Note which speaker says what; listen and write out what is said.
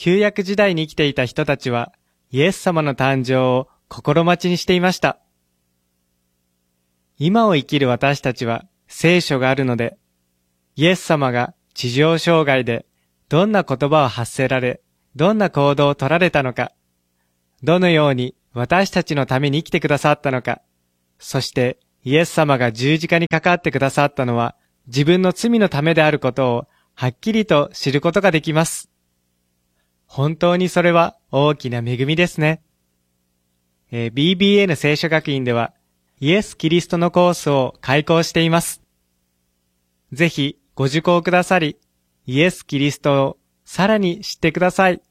Speaker 1: 旧約時代に生きていた人たちは、イエス様の誕生を心待ちにしていました。今を生きる私たちは聖書があるので、イエス様が地上生涯でどんな言葉を発せられ、どんな行動を取られたのか、どのように私たちのために生きてくださったのか、そしてイエス様が十字架にかかってくださったのは自分の罪のためであることをはっきりと知ることができます。本当にそれは大きな恵みですね。BBN 聖書学院ではイエス・キリストのコースを開講しています。ぜひご受講くださり、イエス・キリストをさらに知ってください。